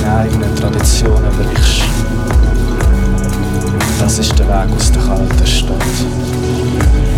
deine eigenen Traditionen brichst. Das ist der Weg aus der kalten Stadt.